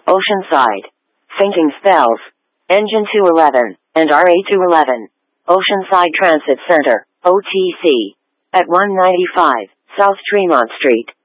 Oceanside. Thinking Spells. Engine 211, and RA 211. Oceanside Transit Center, OTC. At 195 South Tremont Street.